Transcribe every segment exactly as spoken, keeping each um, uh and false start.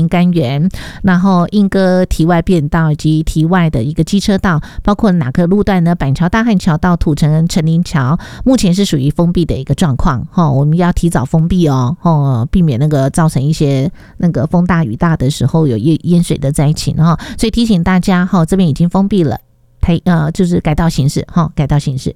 林甘源，然后莺歌堤外便道以及堤外的一个机车道，包括哪个路段呢？板桥大汉桥到土城陈林桥，目前是属于封闭的一个状况，哦，我们要提早封闭哦，哦，避免那个造成一些那个风大雨大的时候有淹淹水的灾情哈，所以提醒大家哈，这边已经封闭了，台呃就是改道行驶哈，改道行驶。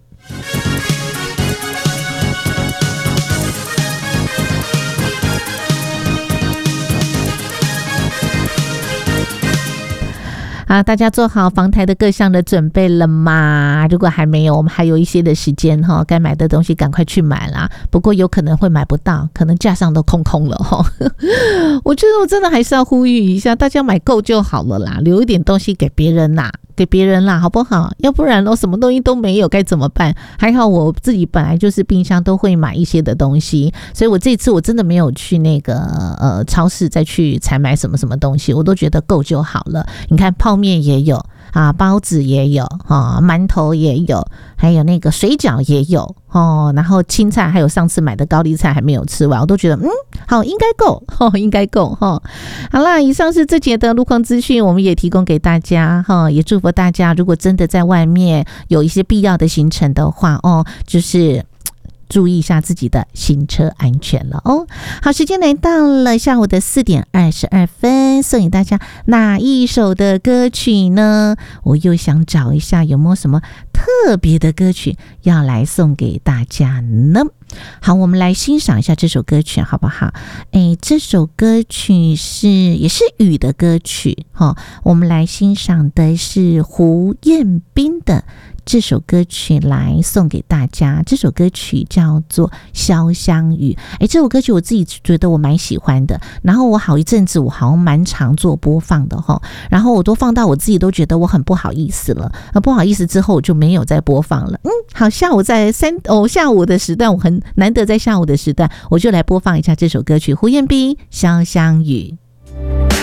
啊，大家做好防台的各项的准备了吗？如果还没有，我们还有一些的时间哈，该买的东西赶快去买啦。不过有可能会买不到，可能架上都空空了哈。我觉得我真的还是要呼吁一下，大家买够就好了啦，留一点东西给别人啦。给别人啦，好不好？要不然我什么东西都没有，该怎么办？还好我自己本来就是冰箱都会买一些的东西，所以我这次我真的没有去那个呃超市再去采买什么什么东西，我都觉得够就好了。你看泡面也有啊，包子也有啊，馒头也有，还有那个水饺也有哦，然后青菜还有上次买的高丽菜还没有吃完，我都觉得嗯好，应该够哦，应该够哈、哦。好啦，以上是这节的路况资讯，我们也提供给大家哈、哦，也祝福大家，如果真的在外面有一些必要的行程的话哦，就是注意一下自己的行车安全了哦。好，时间来到了下午的四点二十二分，送给大家哪一首的歌曲呢？我又想找一下有没有什么特别的歌曲要来送给大家呢？好，我们来欣赏一下这首歌曲好不好？诶，这首歌曲是也是雨的歌曲哈、哦，我们来欣赏的是胡彦斌的这首歌曲来送给大家，这首歌曲叫做《潇湘雨》。诶，这首歌曲我自己觉得我蛮喜欢的，然后我好一阵子我好像蛮常做播放的齁，然后我都放到我自己都觉得我很不好意思了，那不好意思之后我就没有再播放了。嗯，好，下午在三哦下午的时段，我很难得在下午的时段，我就来播放一下这首歌曲，胡彦斌《潇湘雨》。